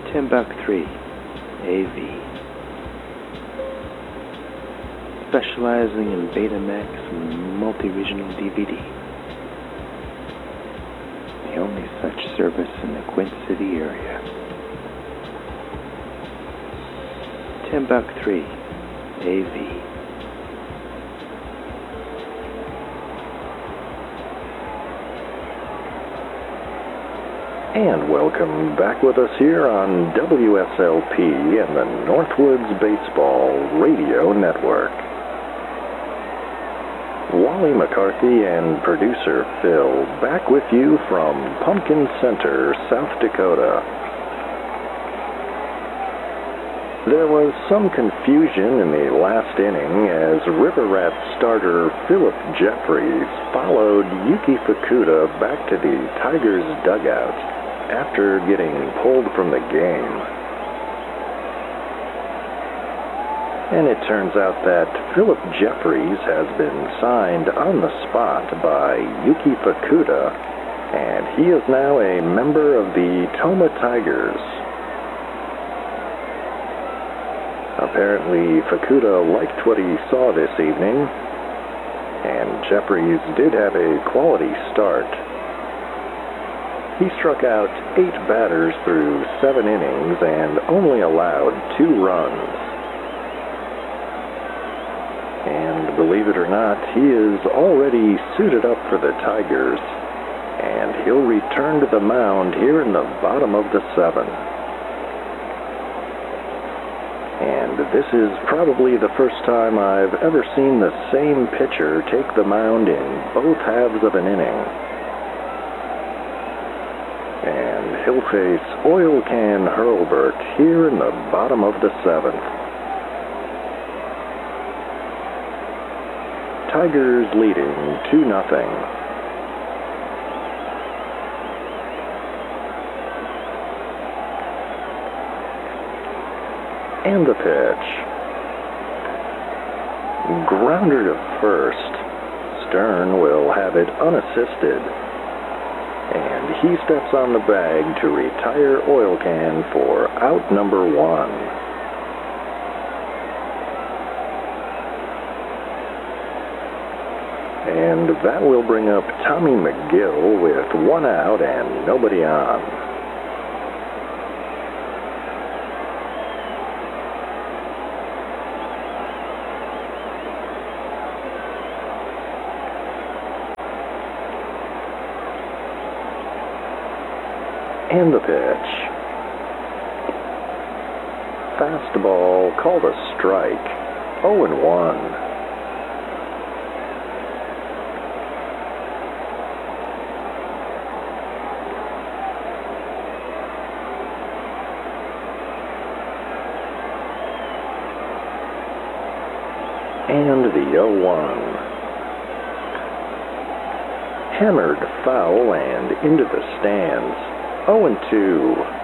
Timbuk3 AV. Specializing in Betamax and multi-regional DVD. The only such service in the Quint City area. Timbuk3 AV. And welcome back with us here on WSLP and the Northwoods Baseball Radio Network. Wally McCarthy and producer Phil back with you from Pumpkin Center, South Dakota. There was some confusion in the last inning as River Rats starter Philip Jeffries followed Yuki Fukuda back to the Tigers' dugout after getting pulled from the game. And it turns out that Philip Jeffries has been signed on the spot by Yuki Fukuda, and he is now a member of the Toma Tigers. Apparently, Fukuda liked what he saw this evening, and Jeffries did have a quality start. He struck out 8 batters through 7 innings and only allowed 2 runs. And believe it or not, he is already suited up for the Tigers, and he'll return to the mound here in the bottom of the 7th. And this is probably the first time I've ever seen the same pitcher take the mound in both halves of an inning. And he'll face Oil Can Hurlburt here in the bottom of the 7th. Tigers leading 2-0. And the pitch. Grounder to first. Stern will have it unassisted. And he steps on the bag to retire Oil Can for out number 1. And that will bring up Tommy McGill with 1 out and nobody on. And the pitch. Fastball called a strike. 0-1. And the 0-1. Hammered foul and into the stands. 0-2.